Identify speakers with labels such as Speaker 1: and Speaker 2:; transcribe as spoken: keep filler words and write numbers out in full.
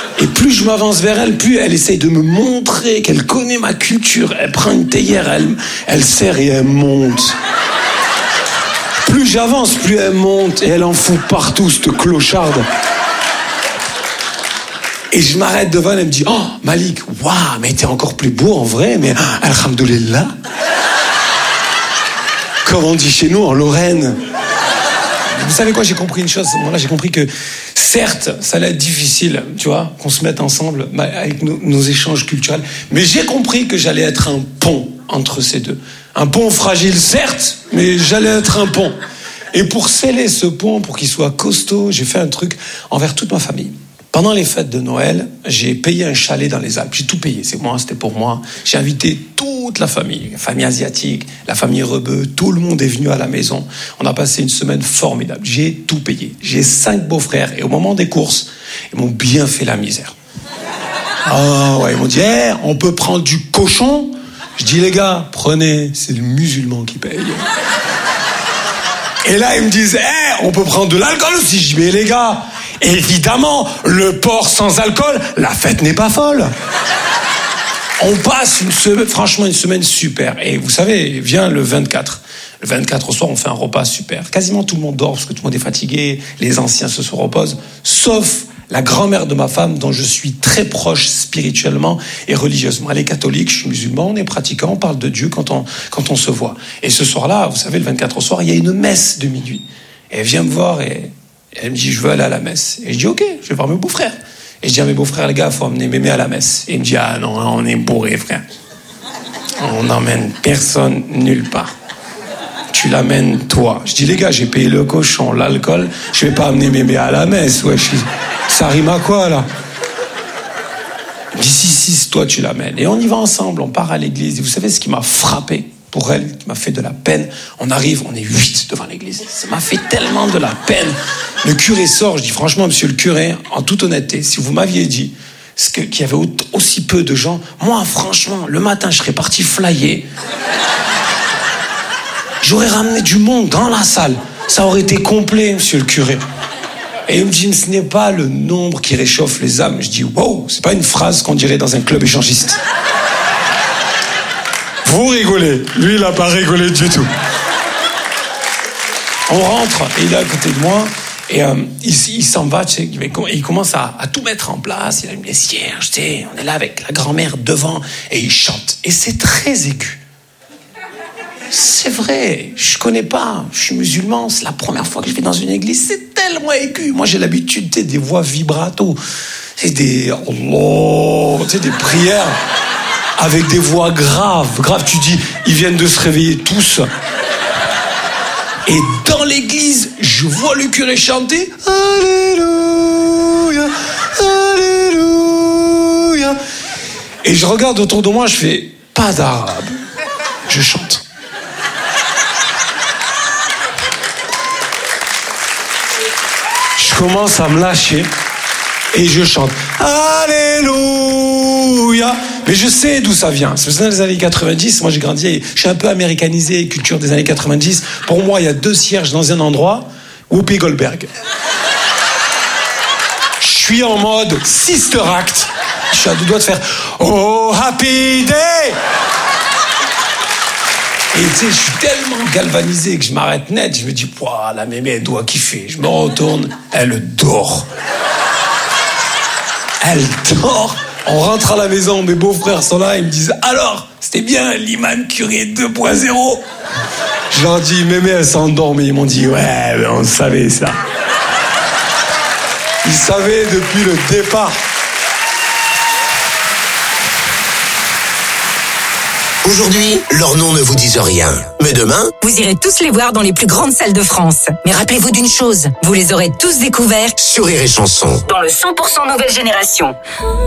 Speaker 1: Et plus je m'avance vers elle, plus elle essaye de me montrer qu'elle connaît ma culture. Elle prend une théière, elle, elle serre et elle monte. Plus j'avance, plus elle monte. Et elle en fout partout, cette clocharde. Et je m'arrête devant elle, elle me dit « Oh, Malik, waouh, mais t'es encore plus beau en vrai, mais alhamdoulilah. » Comme on dit chez nous, en Lorraine. Vous savez quoi, j'ai compris une chose. Voilà, j'ai compris que, certes, ça allait être difficile, tu vois, qu'on se mette ensemble avec nos, nos échanges culturels. Mais j'ai compris que j'allais être un pont entre ces deux. Un pont fragile, certes, mais j'allais être un pont. Et pour sceller ce pont, pour qu'il soit costaud, j'ai fait un truc envers toute ma famille. Pendant les fêtes de Noël, j'ai payé un chalet dans les Alpes. J'ai tout payé, c'est moi, c'était pour moi. J'ai invité toute la famille, la famille asiatique, la famille Rebeu, tout le monde est venu à la maison. On a passé une semaine formidable. J'ai tout payé. J'ai cinq beaux-frères et au moment des courses, ils m'ont bien fait la misère. Ah ouais, ils m'ont dit, hey, on peut prendre du cochon? Je dis, les gars, prenez, c'est le musulman qui paye. Et là, ils me disent, hey, on peut prendre de l'alcool aussi. Je dis, mais les gars, évidemment, le porc sans alcool, la fête n'est pas folle. On passe une semaine, franchement une semaine super. Et vous savez, vient le vingt-quatre. Le vingt-quatre au soir, on fait un repas super. Quasiment tout le monde dort parce que tout le monde est fatigué. Les anciens se se reposent. Sauf la grand-mère de ma femme, dont je suis très proche spirituellement et religieusement. Elle est catholique, je suis musulman, on est pratiquant, on parle de Dieu quand on, quand on se voit. Et ce soir-là, vous savez, le vingt-quatre au soir, il y a une messe de minuit. Et elle vient me voir et elle me dit, je veux aller à la messe. Et je dis, ok, je vais voir mes beaux-frères. Et je dis à mes beaux-frères, les gars, il faut emmener mémé à la messe. Et il me dit, ah non, on est bourré, frère. On n'emmène personne nulle part. Tu l'amènes toi. Je dis, les gars, j'ai payé le cochon, l'alcool, je vais pas amener mémé à la messe. Ouais, je... Ça rime à quoi, là? Il me dit, si, si, toi, tu l'amènes. Et on y va ensemble, on part à l'église. Et vous savez ce qui m'a frappé pour elle, qui m'a fait de la peine? On arrive, on est huit devant l'église. Ça m'a fait tellement de la peine. Le curé sort, je dis, franchement, monsieur le curé, en toute honnêteté, si vous m'aviez dit que, qu'il y avait aussi peu de gens, moi, franchement, le matin, je serais parti flyer. J'aurais ramené du monde dans la salle. Ça aurait été complet, monsieur le curé. Et il me dit, ce n'est pas le nombre qui réchauffe les âmes. Je dis, wow, c'est pas une phrase qu'on dirait dans un club échangiste. Vous rigolez. Lui, il n'a pas rigolé du tout. On rentre, et il est à côté de moi, et euh, il, il s'en va, tu sais, il commence à, à tout mettre en place. Il allume les cierges, tu sais, on est là avec la grand-mère devant, et il chante. Et c'est très aigu. C'est vrai, je connais pas, je suis musulman, c'est la première fois que je vais dans une église, c'est tellement aigu. Moi, j'ai l'habitude, tu sais, des voix vibrato, c'est des Allah, tu sais, des prières avec des voix graves, graves. Tu dis, ils viennent de se réveiller tous. Et dans l'église, je vois le curé chanter Alléluia, Alléluia. Et je regarde autour de moi, je fais pas d'arabe, je chante. Je commence à me lâcher et je chante Alléluia. Mais je sais d'où ça vient. C'est dans les années quatre-vingt-dix. Moi, j'ai grandi, je suis un peu américanisé, culture des années quatre-vingt-dix. Pour moi, il y a deux cierges dans un endroit. Whoopi Goldberg. Je suis en mode Sister Act. Je suis à deux doigts de faire Oh Happy Day. Et tu sais, je suis tellement galvanisé que je m'arrête net. Je me dis, pouah, la mémé, elle doit kiffer. Je me retourne, elle dort. Elle dort. On rentre à la maison, mes beaux-frères sont là, ils me disent, alors, c'était bien l'imam curé deux point zéro. Je leur dis, mémé, elle s'endort, mais ils m'ont dit, ouais, mais on savait ça. Ils savaient depuis le départ.
Speaker 2: Aujourd'hui, leurs noms ne vous disent rien. Mais demain,
Speaker 3: vous irez tous les voir dans les plus grandes salles de France. Mais rappelez-vous d'une chose, vous les aurez tous découverts
Speaker 2: sur Rire et Chanson.
Speaker 3: Dans le cent pour cent nouvelle génération.